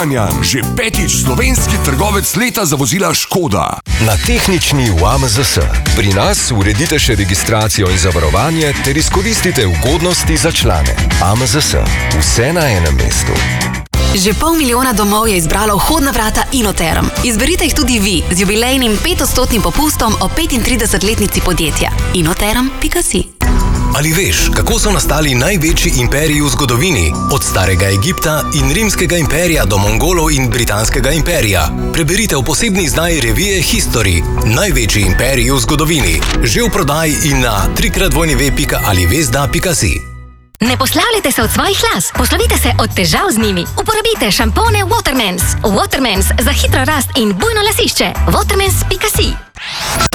Kranjan. Že 5. slovenski trgovec leta za vozila Škoda. Na tehnični v AMZS. Pri nas uredite še registracijo in zavarovanje ter izkoristite ugodnosti za člane. AMZS. Vse na enem mestu. Že 500 000 domov je izbralo vhodna vrata Inoterm. Izberite jih tudi vi z jubilejnim 5% popustom o 35-letnici podjetja. Inoterm.si. Ali veš, kako so nastali največji imperiji v zgodovini? Od starega Egipta in rimskega imperija do Mongolov in britanskega imperija. Preberite v posebni izdaji revije History. Največji imperiji v zgodovini. Že v prodaji in na www.alivesda.si. Ne poslavljajte se od svojih las, poslovite se od težav z njimi. Uporabite šampone Watermans. Watermans za hitro rast in bujno lasišče. Watermans.si.